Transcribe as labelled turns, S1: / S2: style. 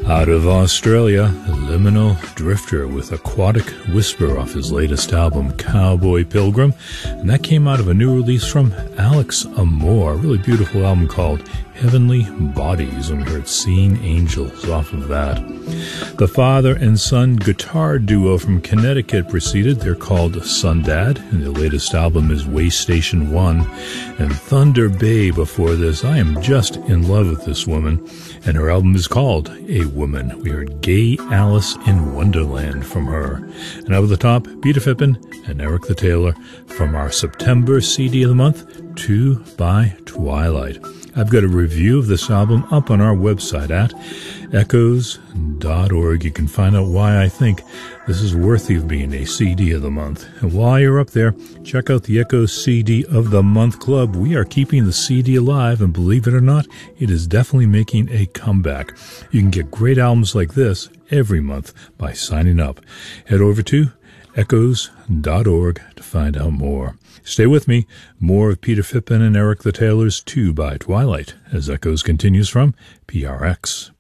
S1: Out of Australia, Liminal Drifter with Aquatic Whisper off his latest album, Cowboy Pilgrim. And that came out of a new release from Alex Amor, a really beautiful album called Heavenly Bodies, and we heard Seeing Angels off of that. The father and son guitar duo from Connecticut proceeded. They're called Sundad, and their latest album is Way Station 1. And Thunder Bay before this. I am just in love with this woman, and her album is called A Woman. We heard Gay Alice in Wonderland from her. And over the top, Peter Phippen and Eric the Tailor from our September CD of the month, 2 by Twilight. I've got a review of this album up on our website at echoes.org. You can find out why I think this is worthy of being a CD of the month. And while you're up there, check out the Echoes CD of the Month Club. We are keeping the CD alive, and believe it or not, it is definitely making a comeback. You can get great albums like this every month by signing up. Head over to echoes.org to find out more. Stay with me. More of Peter Phippen and Eric the Tailor's 2 by Twilight as Echoes continues from PRX.